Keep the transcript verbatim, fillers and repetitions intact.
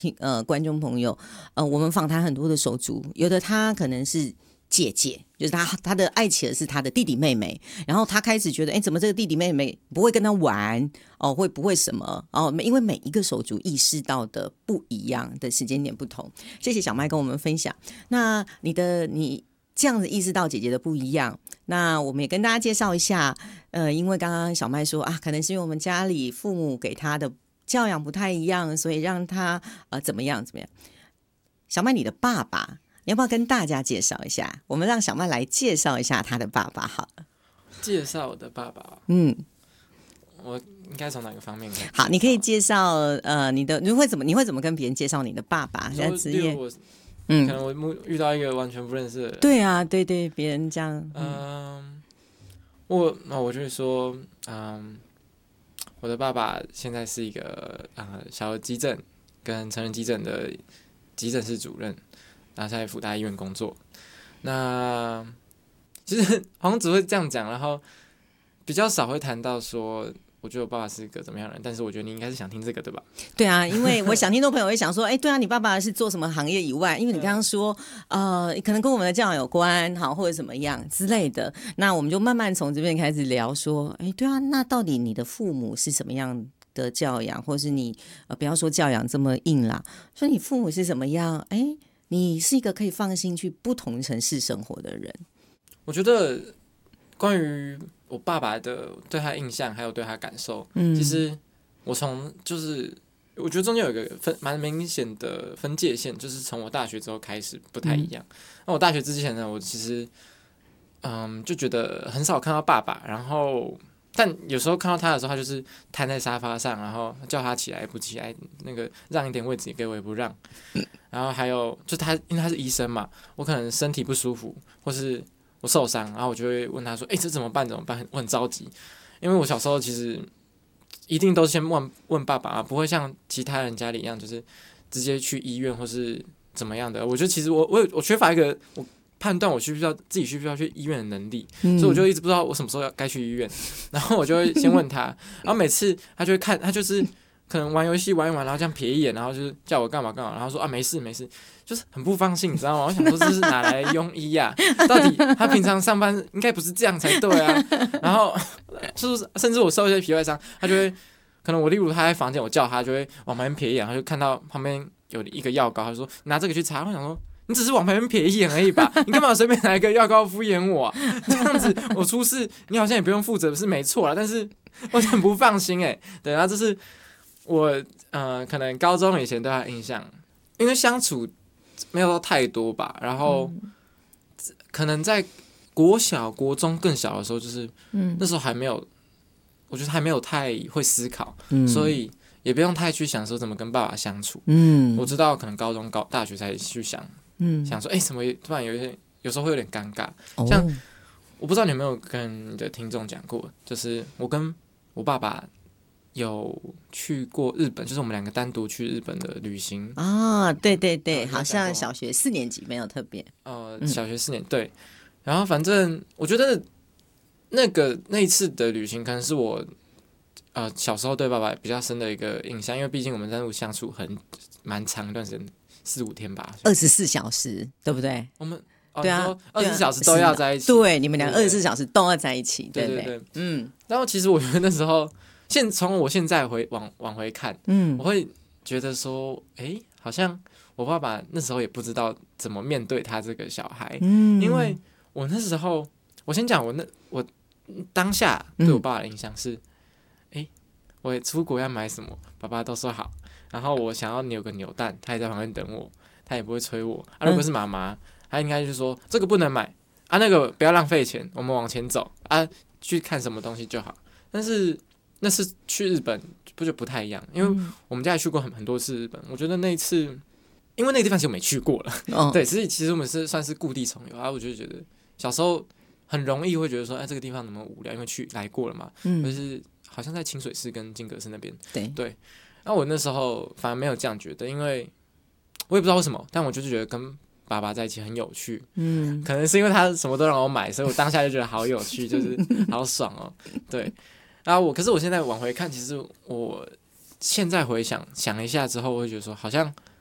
听呃观众朋友，呃，我们访谈很多的手足，有的他可能是姐姐，就是他他的爱企鹅是他的弟弟妹妹，然后他开始觉得，哎，怎么这个弟弟妹妹不会跟他玩哦，会不会什么哦？因为每一个手足意识到的不一样的时间点不同。谢谢小麦跟我们分享。那你的你这样子意识到姐姐的不一样，那我们也跟大家介绍一下，呃，因为刚刚小麦说啊，可能是因为我们家里父母给他的教养不太一样，所以让他呃怎么样怎么样。小麦，你的爸爸，你要不要跟大家介绍一下？我们让小麦来介绍一下他的爸爸好了。 介绍我的爸爸， 嗯， 我应该从哪个方面开始？ 好，你可以介绍呃你的你会怎么你会怎么跟别人介绍你的爸爸？他的职业， 我嗯， 可能我遇到一个完全不认识的人， 对啊，对对，别人这样， 嗯、呃，我那我就会说，嗯。我的爸爸现在是一个呃小儿急诊跟成人急诊的急诊室主任，然后在辅大医院工作。那其实好像只会这样讲，然后比较少会谈到说，我觉得我爸爸是一个怎么样的人。但是我觉得你应该是想听这个对吧？ 对啊，因为我想听众朋友会想说，哎，对啊，你爸爸是做什么行业以外？因为你刚刚说，呃，可能跟我们的教养有关，好，或者怎么样之类的。那我们就慢慢从这边开始聊，说，哎，对啊，那到底你的父母是什么样的教养，或是你呃，不要说教养这么硬啦，说你父母是怎么样？哎，你是一个可以放心去不同城市生活的人。 我觉得关于我爸爸的对他印象，还有对他感受，嗯，其实我从就是我觉得中间有一个分蛮明显的分界线，就是从我大学之后开始不太一样。嗯、那我大学之前呢，我其实嗯就觉得很少看到爸爸，然后但有时候看到他的时候，他就是瘫在沙发上，然后叫他起来不起来，那个让一点位置也给我也不让。然后还有就他因为他是医生嘛，我可能身体不舒服或是我受伤，然后我就会问他说：“哎、欸，这怎么办？怎么办？”我很着急，因为我小时候其实一定都先问问爸爸啊，不会像其他人家里一样，就是直接去医院或是怎么样的。我觉得其实我我我缺乏一个我判断我需不需要自己需不需要去医院的能力，嗯、所以我就一直不知道我什么时候要该去医院。然后我就会先问他，然后每次他就会看，他就是可能玩游戏玩一玩，然后这样瞥一眼，然后就是叫我干嘛干嘛，然后说啊没事没事。就是很不放心，你知道吗？我想说这是哪来的庸医呀、啊？到底他平常上班应该不是这样才对啊？然后就是甚至我受一些皮外伤，他就会可能我例如他在房间，我叫他就会往旁边瞥一眼，他就看到旁边有一个药膏，他就说拿这个去擦。我想说你只是往旁边瞥一眼而已吧，你干嘛随便拿一个药膏敷衍我、啊？这样子我出事你好像也不用负责是没错啦，但是我很不放心哎、欸。对，然后这是我呃可能高中以前对他的印象，因为相处。没有到太多吧，然后、嗯、可能在国小、国中更小的时候，就是、嗯、那时候还没有，我觉得还没有太会思考，嗯、所以也不用太去想说怎么跟爸爸相处。嗯、我知道可能高中、高大学才去想，嗯、想说哎，怎么突然有一些，有时候会有点尴尬。哦、像我不知道你有没有跟你的听众讲过，就是我跟我爸爸。有去过日本，就是我们两个单独去日本的旅行啊，对对对，好像小学四年级没有特别， 呃，小学四年对，然后反正我觉得那个那一次的旅行可能是我呃小时候对爸爸比较深的一个印象，因为毕竟我们单独相处很蛮长一段时间，四五天吧， 二十四小时，对不对？ 我们对啊， 二十四小时都要在一起， 对，你们俩二十四小时都要在一起，对对对， 嗯。然后其实我觉得那时候。现从我现在回往往回看，嗯，我会觉得说，哎、欸，好像我爸爸那时候也不知道怎么面对他这个小孩，嗯，因为我那时候，我先讲我那我当下对我爸爸的印象是，哎、嗯欸，我出国要买什么，爸爸都说好，然后我想要扭个扭蛋，他也在旁边等我，他也不会催我，啊，如果是妈妈，他应该就说这个不能买，啊，那个不要浪费钱，我们往前走，啊，去看什么东西就好，但是。那次去日本不就不太一样，因为我们家也去过很很多次日本，我觉得那一次，因为那个地方其实我没去过了，哦、对，所以其实我们是算是故地重游啊。我就觉得小时候很容易会觉得说，哎，这个地方怎么无聊？因为去来过了嘛，嗯，就是好像在清水寺跟金阁寺那边， 对对。那我那时候反而没有这样觉得，因为我也不知道为什么，但我就是觉得跟爸爸在一起很有趣，嗯，可能是因为他什么都让我买，所以我当下就觉得好有趣，就是好爽哦，对。然后我，可是我现在往回看，其实我现在回想想一下之后，我会觉得说，好像